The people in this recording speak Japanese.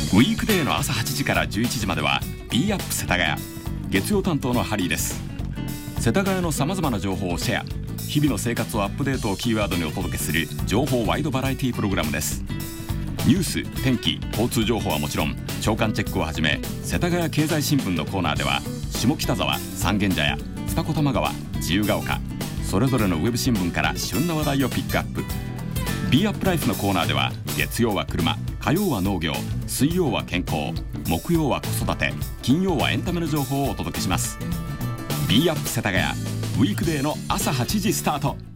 ウィークデーの朝8時から11時までは B アップ世田谷。月曜担当のハリーです。世田谷のさまざまな情報をシェア、日々の生活をアップデートをキーワードにお届けする情報ワイドバラエティプログラムです。ニュース、天気、交通情報はもちろん、朝刊チェックをはじめ世田谷経済新聞のコーナーでは下北沢、三軒茶屋、二子玉川、自由が丘、それぞれのウェブ新聞から旬な話題をピックアップ。 B アップライフのコーナーでは月曜は車、火曜は農業、水曜は健康、木曜は子育て、金曜はエンタメの情報をお届けします。 B アップ世田谷、ウィークデーの朝8時スタート。